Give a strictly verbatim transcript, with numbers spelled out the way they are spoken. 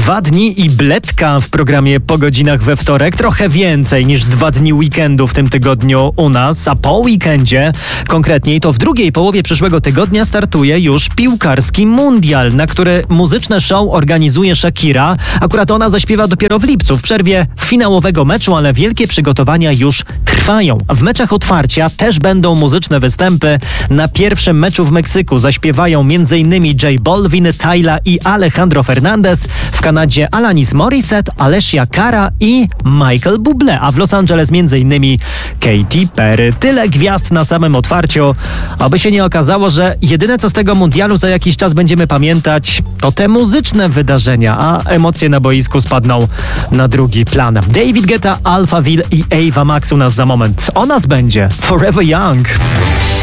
Dwa dni i bledka w programie Po godzinach we wtorek. Trochę więcej niż dwa dni weekendu w tym tygodniu u nas, a po weekendzie, konkretniej to w drugiej połowie przyszłego tygodnia startuje już piłkarski mundial, na który muzyczne show organizuje Shakira. Akurat ona zaśpiewa dopiero w lipcu, w przerwie finałowego meczu, ale wielkie przygotowania już trwają. W meczach otwarcia też będą muzyczne występy. Na pierwszym meczu w Meksyku zaśpiewają m.in. J Balvin, Tyla i Alejandro Fernandez. W Kanadzie Alanis Morissette, Alessia Cara i Michael Bublé, a w Los Angeles m.in. Katy Perry. Tyle gwiazd na samym otwarciu. Aby się nie okazało, że jedyne co z tego mundialu za jakiś czas będziemy pamiętać, to te muzyczne wydarzenia, a emocje na boisku spadną na drugi plan. David Guetta, Alphaville i Ava Max u nas za moment. O nas będzie Forever Young.